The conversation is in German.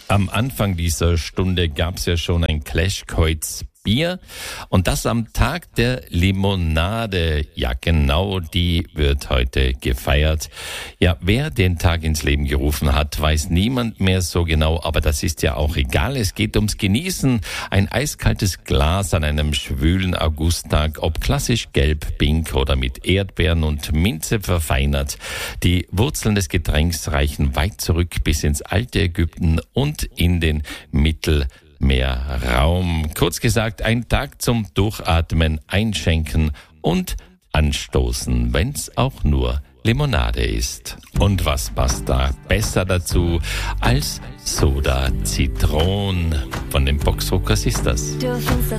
Am Anfang dieser Stunde gab's ja schon ein Clashkreuz Bier und das am Tag der Limonade. Ja genau, die wird heute gefeiert. Ja, wer den Tag ins Leben gerufen hat, weiß niemand mehr so genau, aber das ist ja auch egal. Es geht ums Genießen. Ein eiskaltes Glas an einem schwülen Augusttag, ob klassisch gelb, pink oder mit Erdbeeren und Minze verfeinert. Die Wurzeln des Getränks reichen weit zurück bis ins alte Ägypten und in den Mittelmeerraum. Kurz gesagt, ein Tag zum Durchatmen, Einschenken und Anstoßen, wenn's auch nur Limonade ist. Und was passt da besser dazu als Soda Zitron? Von den Boxruckers ist das.